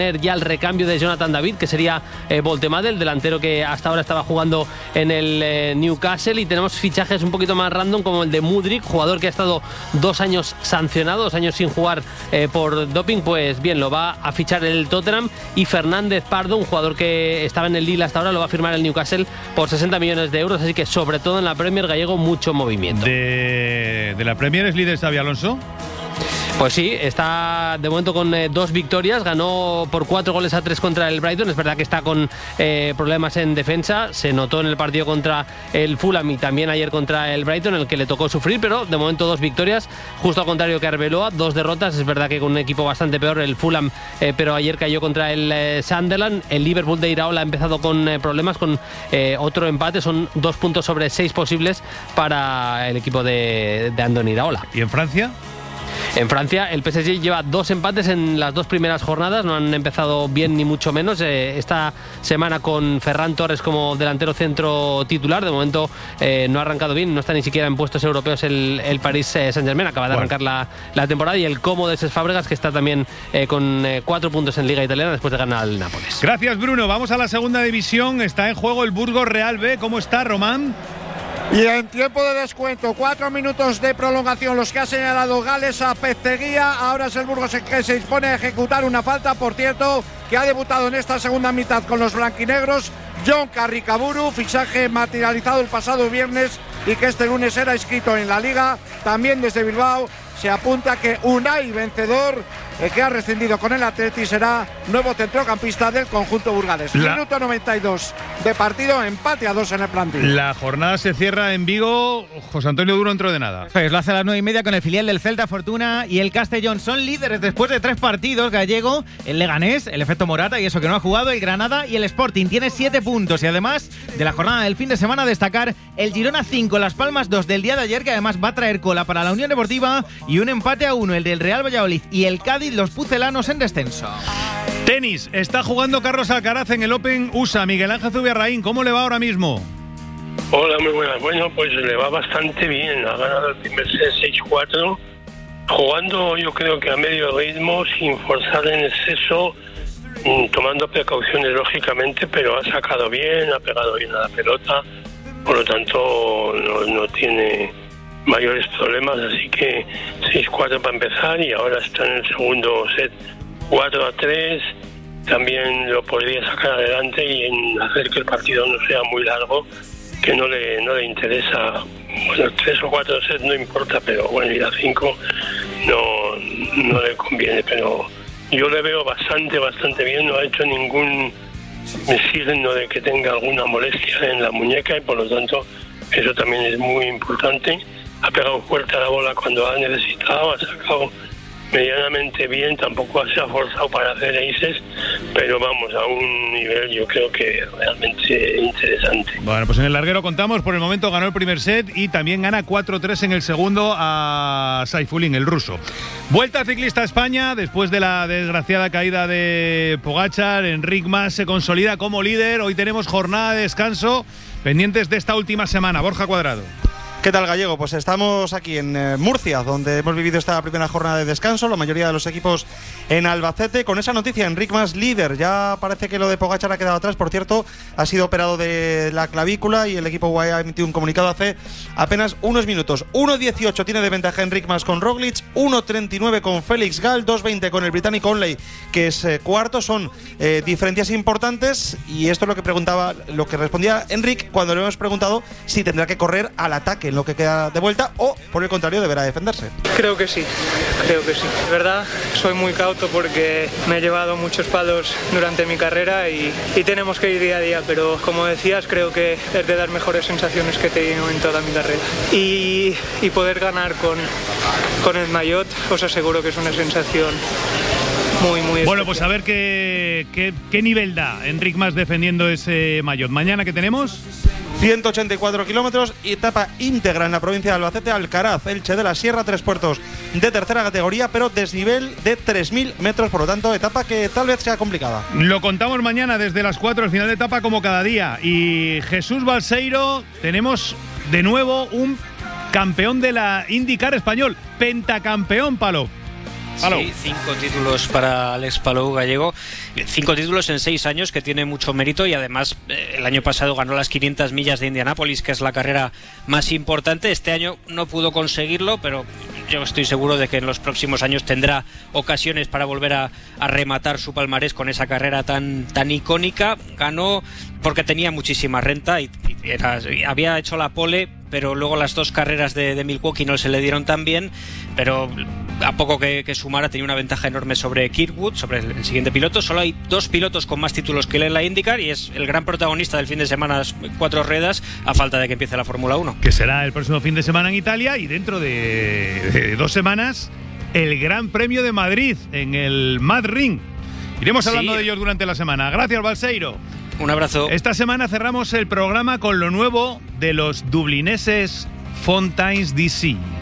ya el recambio de Jonathan David, que sería Voltemade, el delantero que hasta ahora estaba jugando en el Newcastle, y tenemos fichajes un poquito más random como el de Mudryk, jugador que ha estado 2 años sancionado, 2 años sin jugar por doping. Pues bien, lo va a fichar el Tottenham, y Fernández Pardo, un jugador que estaba en el Lille hasta ahora, lo va a firmar el Newcastle por 60 millones de euros, así que sobre todo en la Premier gallego mucho movimiento. ¿De la Premier es líder Xabi Alonso? Pues sí, está de momento con 2 victorias, ganó por 4-3 contra el Brighton. Es verdad que está con problemas en defensa, se notó en el partido contra el Fulham y también ayer contra el Brighton, en el que le tocó sufrir, pero de momento 2 victorias, justo al contrario que Arbeloa, 2 derrotas. Es verdad que con un equipo bastante peor el Fulham, pero ayer cayó contra el Sunderland. El Liverpool de Iraola ha empezado con problemas, con otro empate, son 2 puntos sobre 6 posibles para el equipo de Andoni Iraola. ¿Y en Francia? En Francia, el PSG lleva 2 empates en las 2 primeras jornadas, no han empezado bien ni mucho menos. Esta semana con Ferran Torres como delantero centro titular, de momento no ha arrancado bien, no está ni siquiera en puestos europeos el Paris Saint-Germain, acaba de arrancar la temporada, y el Como de Cesc Fábregas, que está también con 4 puntos en Liga Italiana después de ganar al Nápoles. Gracias, Bruno. Vamos a la segunda división, está en juego el Burgos Real B. ¿Cómo está, Román? Y en tiempo de descuento, 4 minutos de prolongación, los que ha señalado Gales a Pezzeguía. Ahora es el Burgos el que se dispone a ejecutar una falta, por cierto, que ha debutado en esta segunda mitad con los blanquinegros, John Carricaburu, fichaje materializado el pasado viernes y que este lunes era inscrito en la Liga. También desde Bilbao se apunta que Unai Vencedor, que ha rescindido con el Atleti, será nuevo centrocampista del conjunto burgalés. Minuto 92 de partido, empate a 2 en el plantín. La jornada se cierra en Vigo. José Antonio Duro dentro de nada. Pues lo hace a las 9:30 con el filial del Celta Fortuna y el Castellón. Son líderes después de 3 partidos, Gallego, el Leganés, el efecto Morata y eso que no ha jugado, el Granada y el Sporting. Tiene 7 puntos y además de la jornada del fin de semana destacar el Girona 5, Las Palmas 2 del día de ayer, que además va a traer cola para la Unión Deportiva, y un empate a 1 el del Real Valladolid y el Cádiz, los pucelanos en descenso. Tenis, está jugando Carlos Alcaraz en el Open USA. Miguel Ángel Zubiarraín, ¿cómo le va ahora mismo? Hola, muy buenas. Bueno, pues le va bastante bien. Ha ganado el primer set 6-4, jugando yo creo que a medio ritmo, sin forzar en exceso, tomando precauciones lógicamente, pero ha sacado bien, ha pegado bien a la pelota, por lo tanto no tiene mayores problemas, así que 6-4 para empezar, y ahora está en el segundo set 4-3. También lo podría sacar adelante y en hacer que el partido no sea muy largo, que no le interesa. Bueno, 3 o 4 sets no importa, pero bueno, ir a 5 no le conviene, pero yo le veo bastante bien. No ha hecho ningún signo de que tenga alguna molestia en la muñeca, y por lo tanto eso también es muy importante. Ha pegado fuerte a la bola cuando ha necesitado, ha sacado medianamente bien, tampoco se ha forzado para hacer aces, pero vamos, a un nivel yo creo que realmente interesante. Bueno, pues en el larguero contamos, por el momento ganó el primer set y también gana 4-3 en el segundo a Saifulin, el ruso. Vuelta ciclista a España, después de la desgraciada caída de Pogačar, Enric Mas se consolida como líder. Hoy tenemos jornada de descanso, pendientes de esta última semana. Borja Cuadrado. ¿Qué tal, Gallego? Pues estamos aquí en Murcia, donde hemos vivido esta primera jornada de descanso, la mayoría de los equipos en Albacete. Con esa noticia, Enric Mas líder, ya parece que lo de Pogačar ha quedado atrás. Por cierto, ha sido operado de la clavícula y el equipo UAE ha emitido un comunicado hace apenas unos minutos. 1.18 tiene de ventaja Enric Mas con Roglic, 1.39 con Félix Gall, 2.20 con el británico Onley, que es cuarto. Son diferencias importantes, y esto es lo que respondía Enric cuando le hemos preguntado si tendrá que correr al ataque en lo que queda de vuelta, o por el contrario deberá defenderse. Creo que sí. De verdad, soy muy cauto porque me he llevado muchos palos durante mi carrera y tenemos que ir día a día, pero como decías, creo que es de dar mejores sensaciones que he tenido en toda mi carrera, y poder ganar con el maillot, os aseguro que es una sensación muy bueno, especial. pues a ver qué nivel da Enric Mas defendiendo ese maillot. Mañana, ¿qué tenemos? 184 kilómetros, etapa íntegra en la provincia de Albacete, Alcaraz, Elche de la Sierra, 3 puertos de tercera categoría, pero desnivel de 3.000 metros, por lo tanto, etapa que tal vez sea complicada. Lo contamos mañana desde las 4, el final de etapa como cada día. Y Jesús Balseiro, tenemos de nuevo un campeón de la IndyCar español, pentacampeón, Palo. Palou. Sí, 5 títulos para Alex Palou gallego, 5 títulos en 6 años, que tiene mucho mérito, y además el año pasado ganó las 500 millas de Indianápolis, que es la carrera más importante. Este año no pudo conseguirlo, pero yo estoy seguro de que en los próximos años tendrá ocasiones para volver a rematar su palmarés con esa carrera tan icónica. Ganó porque tenía muchísima renta y había hecho la pole, pero luego las 2 carreras de Milwaukee no se le dieron tan bien, pero a poco que sumara tenía una ventaja enorme sobre Kirkwood, sobre el siguiente piloto. Solo hay 2 pilotos con más títulos que él en la IndyCar, y es el gran protagonista del fin de semana, 4 ruedas, a falta de que empiece la Fórmula 1. Que será el próximo fin de semana en Italia, y dentro de 2 semanas el Gran Premio de Madrid en el Mad Ring. Iremos hablando de ellos durante la semana. Gracias, Balseiro. Un abrazo. Esta semana cerramos el programa con lo nuevo de los dublineses Fontaine's DC.